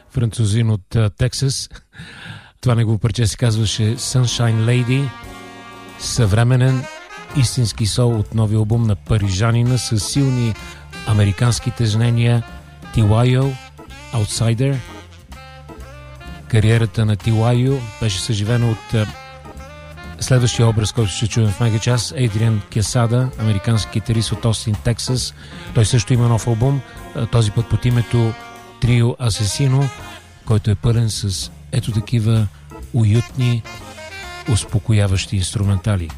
французин от Тексас. Това негово парче се казваше Sunshine Lady, съвременен истински сол от новия албум на парижанина с силни американски тежнения Тилайо, Outsider. Кариерата на Тилайо беше съживена от следващия образ, който ще чуем в Мегачас, Адриан Кесада, американски китарист от Остин, Тексас. Той също има нов албум, този път под името Трио Асесино, който е пълен с ето такива уютни, успокояващи инструментали.